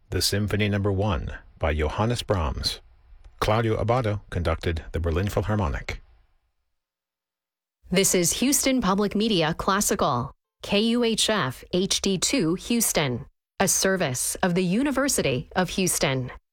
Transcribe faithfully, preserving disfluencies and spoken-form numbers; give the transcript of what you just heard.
the Symphony Number One by Johannes Brahms. Claudio Abbado conducted the Berlin Philharmonic. This is Houston Public Media Classical, K U H F H D two Houston, a service of the University of Houston.